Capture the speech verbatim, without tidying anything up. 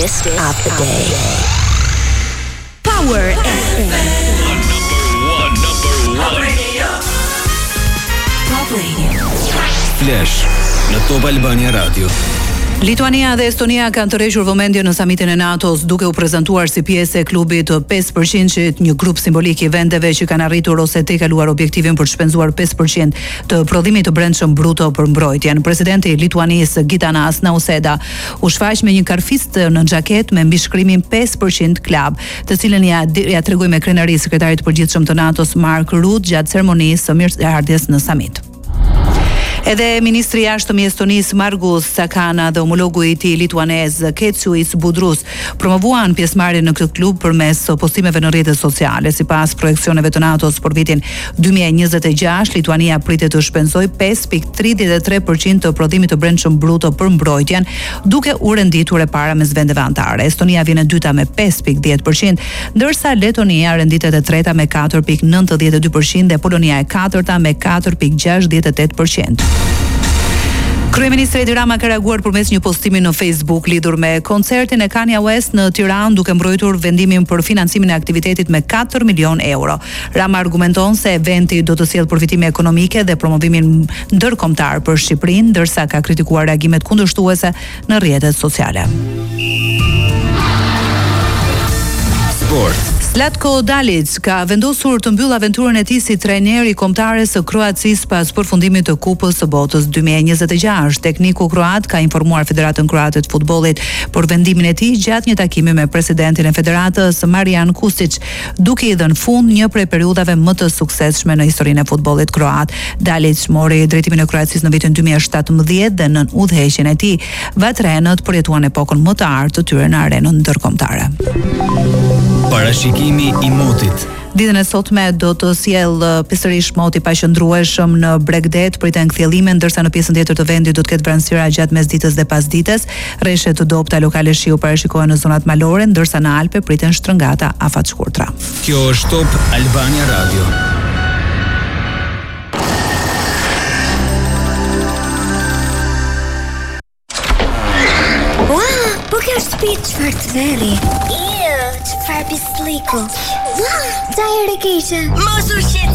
Artist of the Day. Power F M. Number one, number one. Radio. Top Radio. Flash në Top Albania Radio. Lituania dhe Estonia kanë tërhequr vëmendjen në samitin e NATO-s duke u prezantuar si pjesë e klubit të pesë përqind, një grup simbolik i vendeve që kanë arritur ose tejkaluar objektivin për të shpenzuar pesë përqind të prodhimit të brendshëm bruto për mbrojtjen. Presidenti i Lituanisë Gitanas Nauseda u shfaq me një karfist në xhaket me mbishkrimin pesë përqind klub, të cilën ja ja tregoi me krenari sekretarit të përgjithshëm të NATO-s Mark Rutte gjatë ceremonisë së mirëardhjes në samit. Edhe ministri i jashtëm i Estonisë Margus Sakana dhe homologu i tij lituanez Kecuis Budrus promovuan pjesëmarrjen në këtë klub përmes postimeve në rrjetet sociale. Sipas projeksioneve të NATO-s për vitin dy mijë e njëzet e gjashtë, Lituania pritet të shpenzojë pesë pikë tridhjetë e tre përqind të prodhimit të brendshëm bruto për mbrojtjen, duke u renditur e para mes vendeve anëtare. Estonia vjen e dyta me pesë pikë dhjetë përqind, ndërsa Letonia renditet e treta me katër pikë nëntëdhjetë e dy përqind dhe Polonia e katërta me katër pikë gjashtëdhjetë e tetë përqind. Kryeministri Edi Rama ka reaguar përmes një postimi në Facebook lidhur me koncertin e Kanye West në Tiranë, duke mbrojtur vendimin për financimin e aktivitetit me katër milion euro. Rama argumenton se eventi do të sjellë përfitime ekonomike dhe promovimin ndërkombëtar për Shqipërinë, ndërsa ka kritikuar reagimet kundërshtuese në rrjetet sociale. Sport. Zlatko Dalic ka vendosur të mbyll aventurën e tij si trajner i kombëtares së Kroacisë pas përfundimit të Kupës së Botës dy mijë e njëzet e gjashtë. Tekniku kroat ka informuar Federatën Kroate të Futbollit për vendimin e tij gjatë një takimi me presidentin e federatës Marijan Kustić, duke i dhënë fund një prej periudhave më të suksesshme në historinë e futbollit kroat. Dalic mori drejtimin e Kroacisë në vitin dy mijë e shtatëmbëdhjetë dhe nën udhëheqjen e tij, vatrenët përjetuan epokën më të artë të tyre në arenën ndërkombëtare. Parashikimi i motit. Ditën e sotme do të sjell pjesërisht moti paqëndrueshëm në Bregdet, priten kthjellime, ndërsa në pjesën tjetër të vendit do të ketë vranësira gjatë mesditës dhe pasdites. Rreshe të dobta lokale shiu parashikohen në zonat malore, ndërsa në Alpe priten shtrëngata afat shkurtra. Kjo është Top Albania Radio. Po kjo është shtëpi çfarë të veri? Iu, çfarë pisliku? Ua, çfarë keqe? Mos u shqetëso.